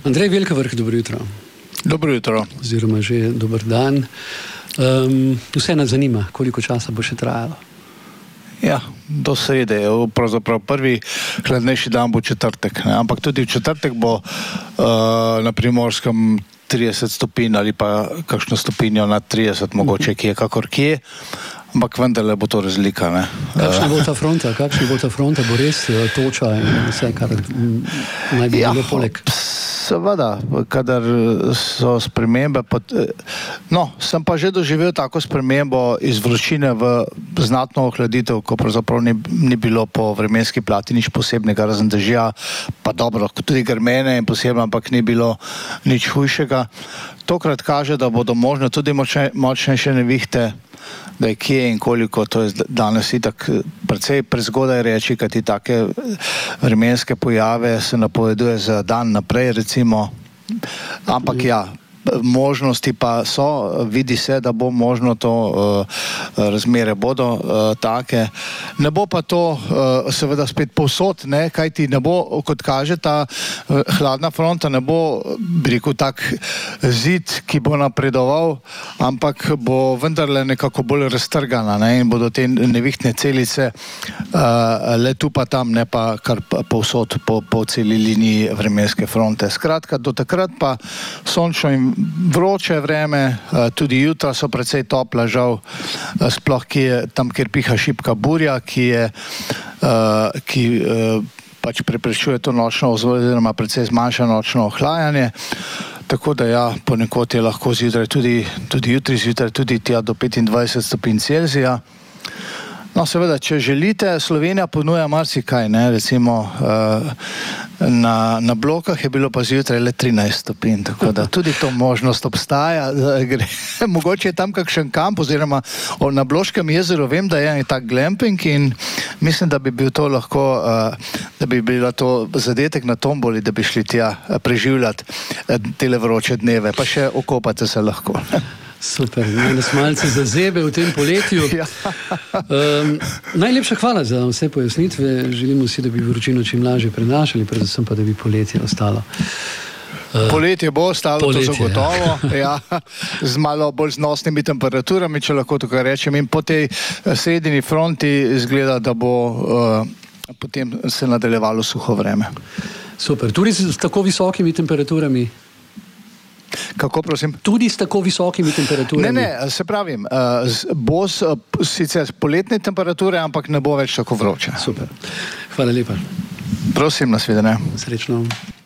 Andrej Velkavrh, dobro jutro. Dobro jutro. Oziroma že dober dan. Vse nas zanima, koliko časa bo še trajalo. Ja, do srede. Pravzaprav prvi hladnejši dan bo četrtek. Ne? Ampak tudi v četrtek bo na Primorskem 30 stopinj ali pa kakšno stopinjo nad 30, mogoče kje, kakor kje. Ampak vendarle bo to razlika. Ne? Kakšna bo ta fronta? Bo res toča in vse, kar naj bi bilo poleg? Seveda, kadar so spremembe, sem pa že doživel tako spremembo iz vročine v znatno ohladitev, ko pravzaprav ni bilo po vremenski plati nič posebnega, razen dežja, pa dobro, tudi grmene in posebno, ampak ni bilo nič hujšega. Tokrat kaže, da bodo možne tudi močnejše nevihte, da je kje in koliko, to je danes itak precej prezgodaj reči, kajti take vremenske pojave se napoveduje za dan naprej, recimo, ampak ja, možnosti pa so, vidi se, da bo možno to, razmere bodo take. Ne bo pa to seveda spet povsod, ne, kajti ne bo, kot kaže, ta hladna fronta ne bo, bi rekel, tak zid, ki bo napredoval, ampak bo vendarle nekako bolj raztrgana, ne, in bodo te nevihtne celice le tu pa tam, ne pa kar povsod po celi liniji vremenske fronte. Skratka, do takrat pa sončno in vroče vreme, tudi jutra so precej topla, žal, sploh tam, kjer piha šibka burja, ki pač preprečuje to nočno oziroma precej zmanjša nočno ohlajanje. Tako da ja, ponekod je lahko zjutraj, tudi jutri zjutraj, tudi tja do 25 stopinj Celzija. No, seveda, če želite, Slovenija ponuja marsikaj, ne, recimo na Blokah je bilo pa zjutraj le 13 stopinj, tako da tudi to možnost obstaja. Mogoče je tam kakšen kamp, oziroma na Bloškem jezeru vem, da je tak glamping in mislim, da bi bil to lahko, da bi bila to zadetek na tomboli, da bi šli tja preživljati tele vroče dneve, pa še okopate se lahko. Super, nas malce zazebe v tem poletju. Najlepša hvala za vse pojasnitve. Želimo si, da bi vročino čim lažje prenašali, predvsem pa, da bi poletje ostalo. Poletje bo ostalo, to zagotovo. Ja, z malo bolj znosnimi temperaturami, če lahko tukaj rečem. In po tej sredini fronti izgleda, da bo potem se nadaljevalo suho vreme. Super, tudi s tako visokimi temperaturami? Kako, prosim? Tudi s tako visokimi temperaturami? Ne, se pravim, bo sicer poletne temperature, ampak ne bo več tako vroče. Super. Hvala lepa. Prosim, nasvidenje. Srečno.